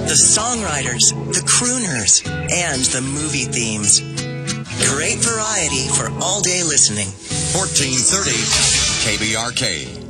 the songwriters, the crooners, and the movie themes. Great variety for all-day listening. 1430 KBRK.